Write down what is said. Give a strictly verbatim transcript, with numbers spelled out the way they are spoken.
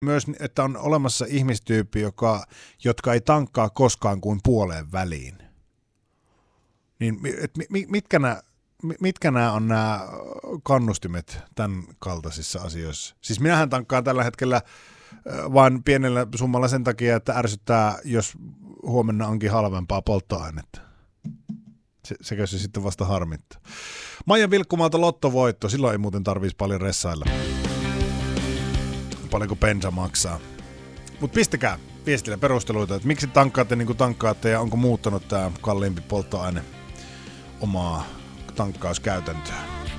myös, että on olemassa ihmistyyppi, joka, jotka ei tankkaa koskaan kuin puoleen väliin. Niin et, mitkä nämä mitkä nämä on nämä kannustimet tämän kaltaisissa asioissa? Siis minähän tankkaan tällä hetkellä vain pienellä summalla sen takia, että ärsyttää, jos huomenna onkin halvempaa polttoainetta. Se, sekö se sitten vasta harmittaa. Maija Vilkkumaalta lottovoitto, silloin ei muuten tarvitsisi paljon ressailla. Paljonko bensa maksaa. Mutta pistäkää viestillä perusteluita, että miksi tankkaatte niin kuin tankkaatte ja onko muuttanut tämä kalliimpi polttoaine omaa tankkauskäytäntöä.